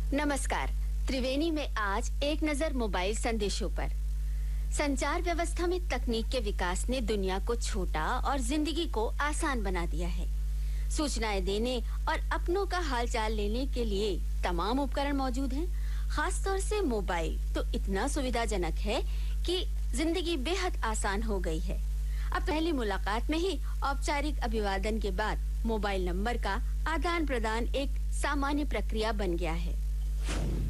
नमस्कार। त्रिवेणी में आज एक नजर मोबाइल संदेशों पर। संचार व्यवस्था में तकनीक के विकास ने दुनिया को छोटा और जिंदगी को आसान बना दिया है। सूचनाएं देने और अपनों का हालचाल लेने के लिए तमाम उपकरण मौजूद हैं। खास तौर से मोबाइल तो इतना सुविधाजनक है कि जिंदगी बेहद आसान हो गई है। अब पहली मुलाकात में ही औपचारिक अभिवादन के बाद मोबाइल नंबर का आदान प्रदान एक सामान्य प्रक्रिया बन गया है।